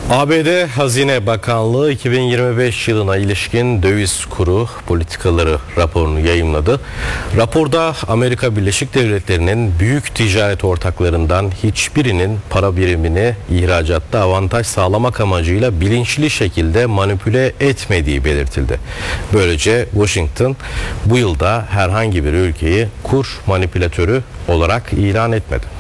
ABD Hazine Bakanlığı 2025 yılına ilişkin döviz kuru politikaları raporunu yayımladı. Raporda Amerika Birleşik Devletleri'nin büyük ticaret ortaklarından hiçbirinin para birimini ihracatta avantaj sağlamak amacıyla bilinçli şekilde manipüle etmediği belirtildi. Böylece Washington bu yılda herhangi bir ülkeyi kur manipülatörü olarak ilan etmedi.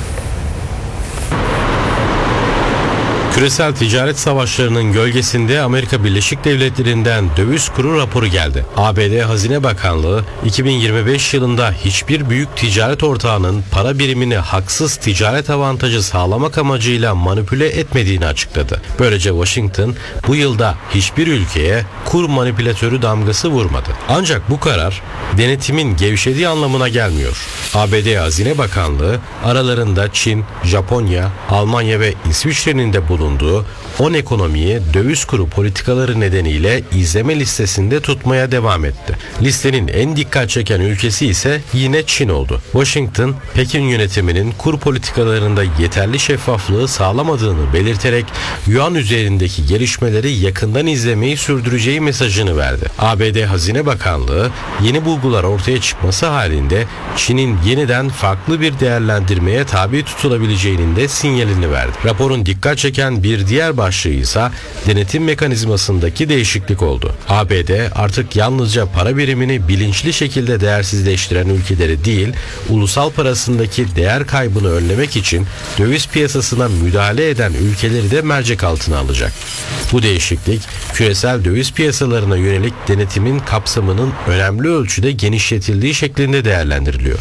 Küresel ticaret savaşlarının gölgesinde Amerika Birleşik Devletleri'nden döviz kuru raporu geldi. ABD Hazine Bakanlığı 2025 yılında hiçbir büyük ticaret ortağının para birimini haksız ticaret avantajı sağlamak amacıyla manipüle etmediğini açıkladı. Böylece Washington bu yılda hiçbir ülkeye kur manipülatörü damgası vurmadı. Ancak bu karar denetimin gevşediği anlamına gelmiyor. ABD Hazine Bakanlığı aralarında Çin, Japonya, Almanya ve İsviçre'nin de bulunduğu 10 ekonomiyi döviz kuru politikaları nedeniyle izleme listesinde tutmaya devam etti. Listenin en dikkat çeken ülkesi ise yine Çin oldu. Washington, Pekin yönetiminin kur politikalarında yeterli şeffaflığı sağlamadığını belirterek yuan üzerindeki gelişmeleri yakından izlemeyi sürdüreceği mesajını verdi. ABD Hazine Bakanlığı yeni bulgular ortaya çıkması halinde Çin'in yeniden farklı bir değerlendirmeye tabi tutulabileceğinin de sinyalini verdi. Raporun dikkat çeken bir diğer başlığı ise denetim mekanizmasındaki değişiklik oldu. ABD artık yalnızca para birimini bilinçli şekilde değersizleştiren ülkeleri değil, ulusal parasındaki değer kaybını önlemek için döviz piyasasına müdahale eden ülkeleri de mercek altına alacak. Bu değişiklik, küresel döviz piyasalarına yönelik denetimin kapsamının önemli ölçüde genişletildiği şeklinde değerlendiriliyor.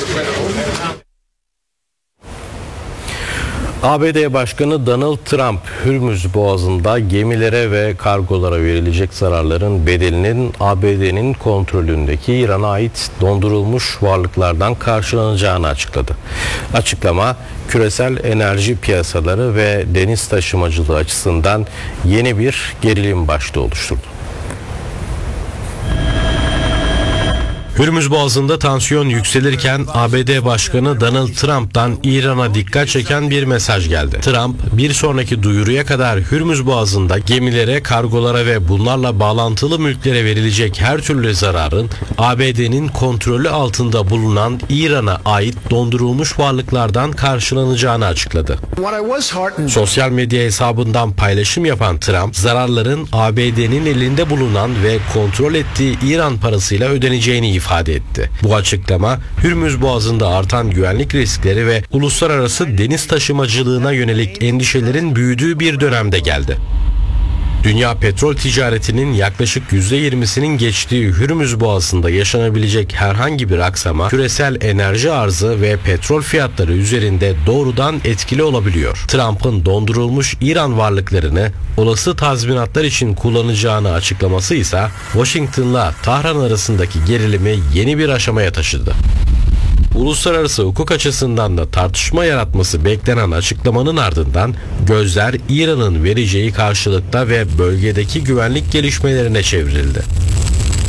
ABD Başkanı Donald Trump, Hürmüz Boğazı'nda gemilere ve kargolara verilecek zararların bedelinin ABD'nin kontrolündeki İran'a ait dondurulmuş varlıklardan karşılanacağını açıkladı. Açıklama, küresel enerji piyasaları ve deniz taşımacılığı açısından yeni bir gerilim başlığı oluşturdu. Hürmüz Boğazı'nda tansiyon yükselirken ABD Başkanı Donald Trump'tan İran'a dikkat çeken bir mesaj geldi. Trump, bir sonraki duyuruya kadar Hürmüz Boğazı'nda gemilere, kargolara ve bunlarla bağlantılı mülklere verilecek her türlü zararın ABD'nin kontrolü altında bulunan İran'a ait dondurulmuş varlıklardan karşılanacağını açıkladı. Sosyal medya hesabından paylaşım yapan Trump, zararların ABD'nin elinde bulunan ve kontrol ettiği İran parasıyla ödeneceğini ifade etti. Bu açıklama, Hürmüz Boğazı'nda artan güvenlik riskleri ve uluslararası deniz taşımacılığına yönelik endişelerin büyüdüğü bir dönemde geldi. Dünya petrol ticaretinin yaklaşık %20'sinin geçtiği Hürmüz Boğazı'nda yaşanabilecek herhangi bir aksama küresel enerji arzı ve petrol fiyatları üzerinde doğrudan etkili olabiliyor. Trump'ın dondurulmuş İran varlıklarını olası tazminatlar için kullanacağını açıklaması ise Washington'la Tahran arasındaki gerilimi yeni bir aşamaya taşıdı. Uluslararası hukuk açısından da tartışma yaratması beklenen açıklamanın ardından gözler İran'ın vereceği karşılıkta ve bölgedeki güvenlik gelişmelerine çevrildi.